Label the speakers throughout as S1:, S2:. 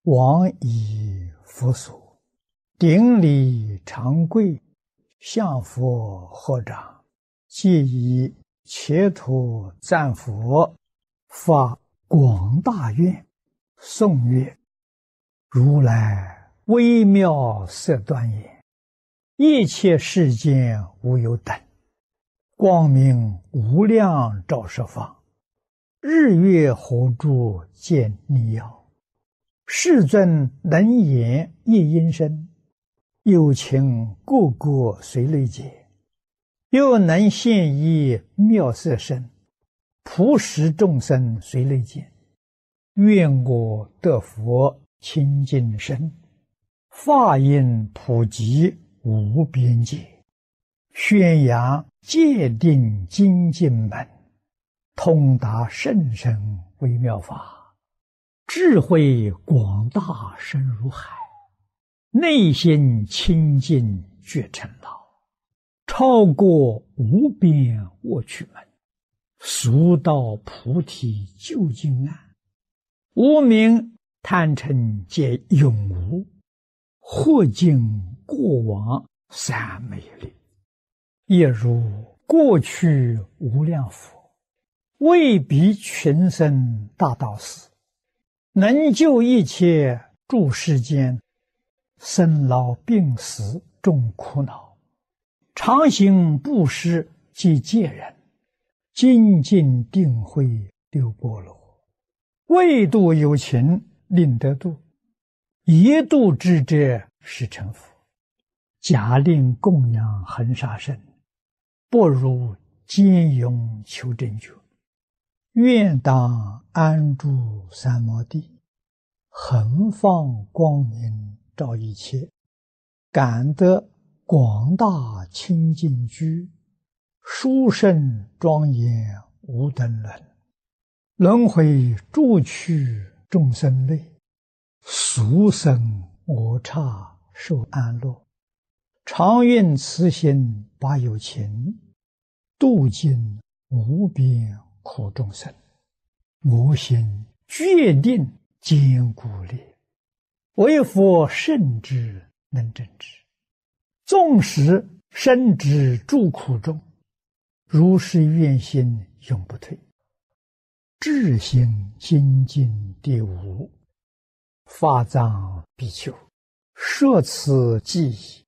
S1: 往以佛所，顶礼长跪，向佛合掌，即以切土赞佛，发广大愿，颂曰：如来微妙色端严，一切世间无有等，光明无量照十方，日月火柱见你要。世尊能言一音声，有情个个随类解，又能现一妙色身，普使众生随类见。愿我得佛清净身，法音普及无边界，宣扬戒定精进门，通达甚深微妙法，智慧广大深如海，内心清净觉成道，超过无边卧趣门，速到菩提究竟岸。无明贪嗔皆永无，或尽过往三昧力，也如过去无量佛，为彼群生大道士，能救一切诸世间，生老病死众苦恼，常行布施及戒人，精进定慧六波罗，为度有情令得度，一度之者是成佛。假令供养恒沙身，不如坚勇求真觉。愿当安住三摩地，恒放光明照一切，感得广大清净居，殊胜庄严无等伦。轮回诸趣众生类，俗生我刹受安乐。常愿慈心把有情，度尽无边苦众生。我心决定坚固力，为佛圣之能证之。纵使身之诸苦中，如是愿心永不退。智行精进第五，法藏比丘，摄此记忆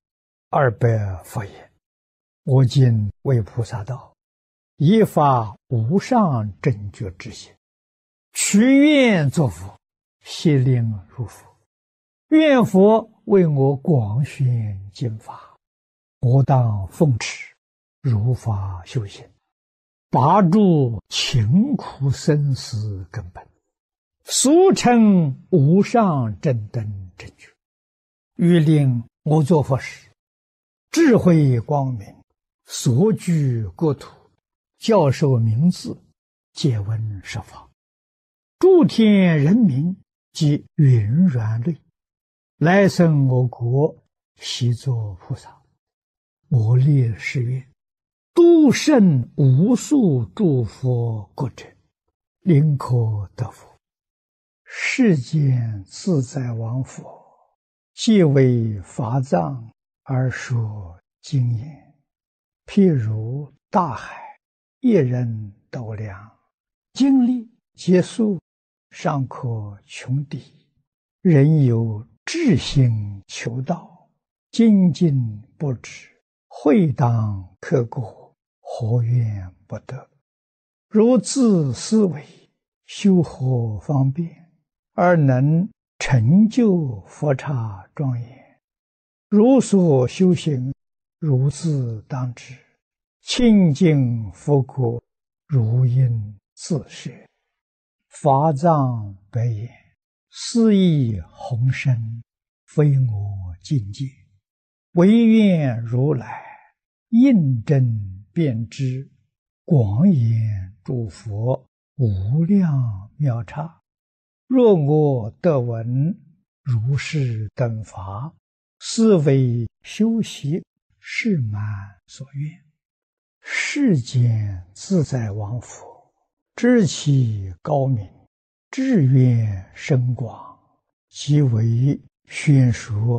S1: 200佛言：我今为菩萨道，以发无上正觉之心，许愿作佛，悉令入佛。愿佛为我广宣经法，我当奉持，如法修行，拔除勤苦生死根本，俗称无上正等正觉。欲令我作佛时，智慧光明，所居国土，教授名字，皆闻十方。诸天人民及云软类，来生我国，悉作菩萨。我立誓愿，度胜无数诸佛国者，宁可得佛。世间自在王佛，既为法藏而说经言，譬如大海，一人斗量，经历结束，尚可穷底。人有志心求道，精进不止，会当刻过，何怨不得？如自思维，修何方便，而能成就佛刹庄严？如所修行，如自当知。清净佛国，如应自摄。法藏白言：斯亦宏深，非我境界。唯愿如来印证遍知，广演诸佛无量妙刹。若我得闻如是等法，是为修习是满所愿。世间自在王佛，知其高明，志愿深广， 即为宣说